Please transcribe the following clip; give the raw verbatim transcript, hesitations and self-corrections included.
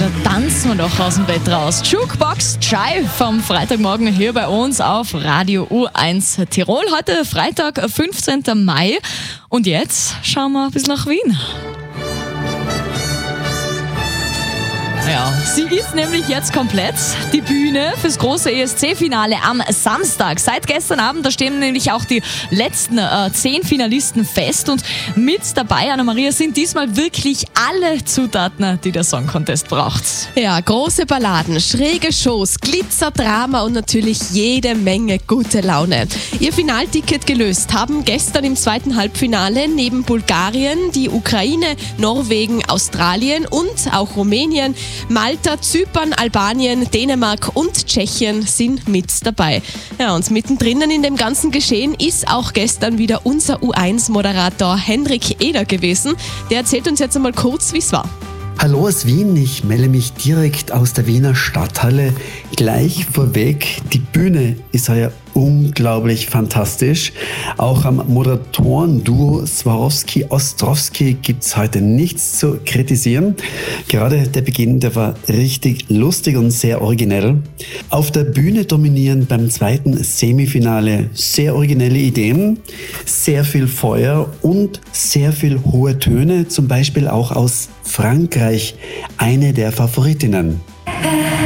tanzen wir doch aus dem Bett raus. Jukebox Jive vom Freitagmorgen hier bei uns auf Radio U eins Tirol. Heute Freitag, fünfzehnten Mai. Und jetzt schauen wir bis nach Wien. Ja, sie ist nämlich jetzt komplett. Die Bühne fürs große E S C-Finale am Samstag. Seit gestern Abend, da stehen nämlich auch die letzten äh, zehn Finalisten fest. Und mit dabei, Anna-Maria, sind diesmal wirklich alle Zutaten, die der Song Contest braucht. Ja, große Balladen, schräge Shows, Glitzer, Drama und natürlich jede Menge gute Laune. Ihr Finalticket gelöst haben gestern im zweiten Halbfinale neben Bulgarien die Ukraine, Norwegen, Australien und auch Rumänien. Malta, Zypern, Albanien, Dänemark und Tschechien sind mit dabei. Ja, und mittendrin in dem ganzen Geschehen ist auch gestern wieder unser U eins Moderator Henrik Eder gewesen. Der erzählt uns jetzt einmal kurz, wie es war. Hallo aus Wien, ich melde mich direkt aus der Wiener Stadthalle. Gleich vorweg, die Bühne ist heuer unglaublich fantastisch. Auch am Moderatoren-Duo Swarovski-Ostrowski gibt es heute nichts zu kritisieren. Gerade der Beginn, der war richtig lustig und sehr originell. Auf der Bühne dominieren beim zweiten Semifinale sehr originelle Ideen, sehr viel Feuer und sehr viel hohe Töne, zum Beispiel auch aus Frankreich, eine der Favoritinnen.